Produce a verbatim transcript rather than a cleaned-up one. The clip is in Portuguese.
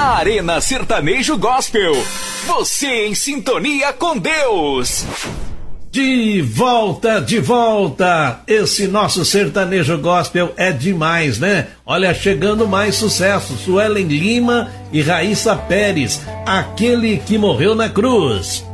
Arena Sertanejo Gospel. Você em sintonia com Deus. De volta, de volta. Esse nosso sertanejo gospel é demais, né? Olha, chegando mais sucesso. Suelen Lima e Raíssa Pérez, Aquele que Morreu na Cruz.